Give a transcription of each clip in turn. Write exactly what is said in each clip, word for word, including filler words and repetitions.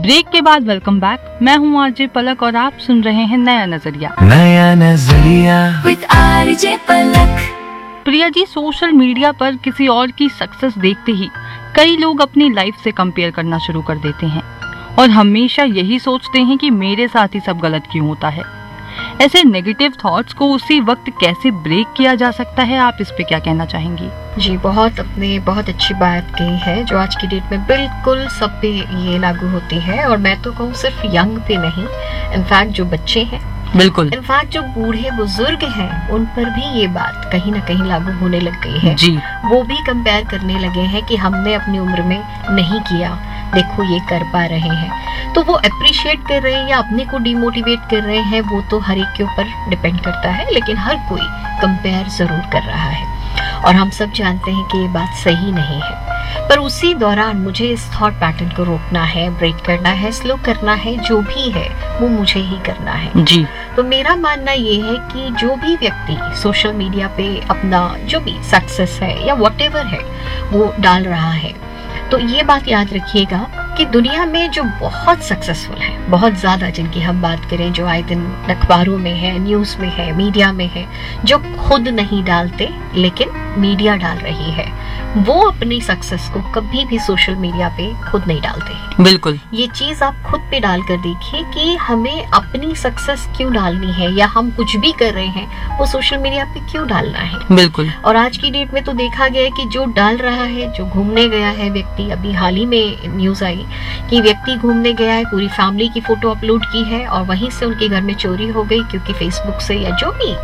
Break के बाद welcome back. मैं हूँ आरजे पलक और आप सुन रहे हैं नया नजरिया। नया नजरिया with RJ Palak. Priya ji, social media पर किसी और की सक्सेस देखते ही कई लोग अपनी लाइफ से कंपेयर करना शुरू कर देते हैं और हमेशा यही सोचते हैं कि मेरे साथ ही सब गलत क्यों होता है। ऐसे नेगेटिव थॉट्स को उसी वक्त कैसे ब्रेक किया जा सकता है, आप इस पे क्या कहना चाहेंगी? जी, बहुत अपने बहुत अच्छी बात कही है जो आज की डेट में बिल्कुल सब पे ये लागू होती है। और मैं तो कहूँ सिर्फ यंग पे नहीं, इनफैक्ट जो बच्चे हैं, बिल्कुल, इनफैक्ट जो बूढ़े बुजुर्ग हैं, उन पर भी ये बात कहीं ना कहीं लागू होने लग गई है जी। वो भी कंपेयर करने लगे हैं कि हमने अपनी उम्र में नहीं किया, देखो ये कर पा रहे हैं। तो वो अप्रिशिएट कर रहे हैं या अपने को डिमोटिवेट कर रहे हैं, वो तो हर एक के ऊपर डिपेंड करता है, लेकिन हर कोई कंपेयर जरूर कर रहा है और हम सब जानते हैं कि ये बात सही नहीं है। पर उसी दौरान मुझे इस थॉट पैटर्न को रोकना है, ब्रेक करना है, स्लो करना है, जो भी है वो मुझे ही करना है जी। तो मेरा मानना ये है कि जो भी व्यक्ति सोशल मीडिया पे अपना जो भी सक्सेस है या व्हाटएवर है वो डाल रहा है, तो ये बात याद रखिएगा कि दुनिया में जो बहुत सक्सेसफुल है, बहुत ज्यादा जिनकी हम बात करें, जो आए दिन अखबारों में है, न्यूज में है, मीडिया में है, जो खुद नहीं डालते लेकिन मीडिया डाल रही है, वो अपनी सक्सेस को कभी भी सोशल मीडिया पे खुद नहीं डालते। बिल्कुल, ये चीज आप खुद पे डाल कर देखिए कि हमें अपनी सक्सेस क्यों डालनी है या हम कुछ भी कर रहे हैं वो सोशल मीडिया पे क्यों डालना है। बिल्कुल। और आज की डेट में तो देखा गया है कि जो डाल रहा है, जो घूमने गया है व्यक्ति, अभी हाल ही में न्यूज आई कि व्यक्ति घूमने गया है, पूरी फैमिली की फोटो अपलोड की है और वहीं से उनके घर में चोरी हो गई क्योंकि फेसबुक से या जो भी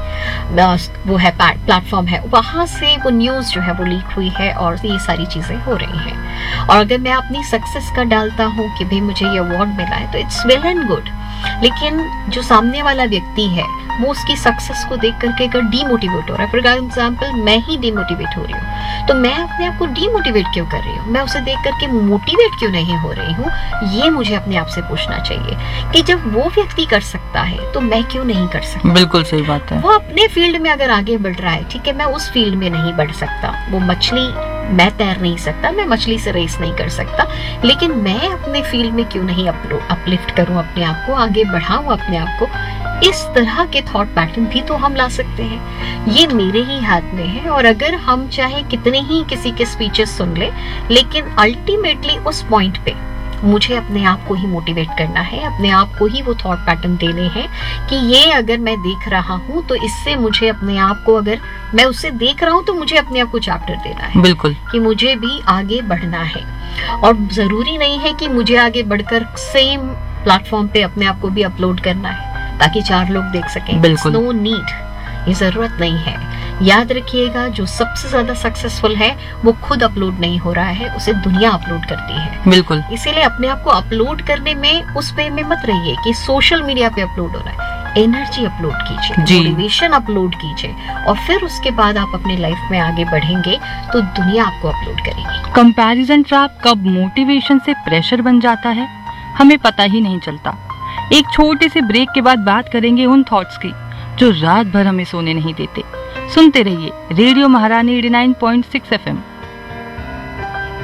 वो है प्लेटफॉर्म है वहां से वो न्यूज जो है वो लीक हुई है और ये सारी चीजें हो रही हैं। और अगर मैं अपनी सक्सेस का डालता हूँ कि भाई मुझे ये अवार्ड मिला है तो इट्स वेल एंड गुड, लेकिन जो सामने वाला व्यक्ति है वो उसकी सक्सेस को देख करके अगर डीमोटिवेट हो रहा है, फॉर एग्जाम्पल मैं ही डीमोटिवेट हो रही हूँ, तो मैं अपने आप को डीमोटिवेट क्यों कर रही हूँ, मैं उसे देख करके मोटिवेट क्यों नहीं हो रही हूँ, ये मुझे अपने आप से पूछना चाहिए कि जब वो व्यक्ति कर सकता है तो मैं क्यों नहीं कर सकता। बिल्कुल सही बात है। वो अपने फील्ड में अगर आगे बढ़ रहा है, ठीक है, मैं उस फील्ड में नहीं बढ़ सकता, वो मछली मैं तैर नहीं सकता, मैं मछली से रेस नहीं कर सकता, लेकिन मैं अपने फील्ड में क्यों नहीं अपलिफ्ट करूं अपने आप को, आगे बढ़ाऊं अपने आप को। इस तरह के थॉट पैटर्न भी तो हम ला सकते हैं, ये मेरे ही हाथ में है। और अगर हम चाहे कितने ही किसी के स्पीचेस सुन ले, लेकिन अल्टीमेटली उस पॉइंट पे मुझे अपने आप को ही मोटिवेट करना है, अपने आप को ही वो थॉट पैटर्न देने हैं कि ये अगर मैं देख रहा हूँ तो इससे मुझे अपने आप को, अगर मैं उसे देख रहा हूँ तो मुझे अपने आप को चैप्टर देना है। बिल्कुल, कि मुझे भी आगे बढ़ना है और जरूरी नहीं है कि मुझे आगे बढ़कर सेम प्लेटफॉर्म पे अपने आप को भी अपलोड करना है ताकि चार लोग देख सकें। बिल्कुल, नो नीड, ये जरूरत नहीं है। याद रखिएगा जो सबसे ज्यादा सक्सेसफुल है वो खुद अपलोड नहीं हो रहा है, उसे दुनिया अपलोड करती है। बिल्कुल, इसीलिए अपने आप को अपलोड करने में उस वे में मत रहिए कि सोशल मीडिया पे अपलोड होना है। एनर्जी अपलोड कीजिए, मोटिवेशन अपलोड कीजिए और फिर उसके बाद आप अपनी लाइफ में आगे बढ़ेंगे तो दुनिया आपको अपलोड करेगी। कंपैरिजन ट्रैप कब मोटिवेशन से प्रेशर बन जाता है हमें पता ही नहीं चलता। एक छोटे से ब्रेक के बाद बात करेंगे उन थॉट्स की जो रात भर हमें सोने नहीं देते। सुनते रहिए रेडियो महारानी eighty nine point six F M.